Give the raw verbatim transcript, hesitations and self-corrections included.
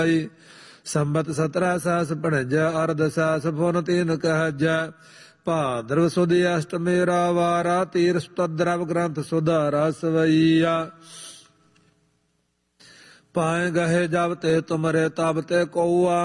ਸੰਬਤ ਸਤਰਾ ਸਾਸ ਭਣਜਾ ਅਰਧ ਸਾਸ ਫੁਨ ਤੀਨ ਕਹਜੈ ਭਾਦਰਵ ਸੁਦੀ ਅਸ਼ਟਮੇਰਾ ਵਾਰਾ ਤੀਰ ਸੁਤਦਰਵ ਗ੍ਰੰਥ ਸੁਧਾਰਾ ਸਵਈਆ ਪਾਏ ਗਹੇ ਜਬ ਤੇ ਤੁਮਰੇ ਤਬ ਤੇ ਕਉਆ